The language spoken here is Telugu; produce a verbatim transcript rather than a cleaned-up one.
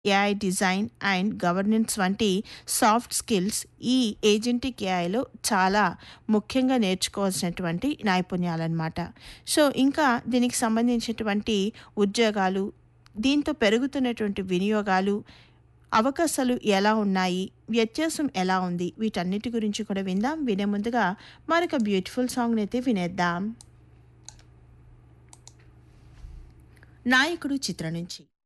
ఏఐ డిజైన్ అండ్ గవర్నెన్స్ వంటి సాఫ్ట్ స్కిల్స్ ఈ ఏజెంటిక్ ఏఐలో చాలా ముఖ్యంగా నేర్చుకోవాల్సినటువంటి నైపుణ్యాలన్నమాట. సో, ఇంకా దీనికి సంబంధించినటువంటి ఉద్యోగాలు, దీంతో పెరుగుతున్నటువంటి వినియోగాలు, అవకాశాలు ఎలా ఉన్నాయి? వ్యత్యాసం ఎలా ఉంది? వీటన్నిటి గురించి కూడా విందాం. వినే ముందుగా మరొక బ్యూటిఫుల్ సాంగ్‌నైతే వినేద్దాం. 'నాయకుడు' చిత్రం నుంచి.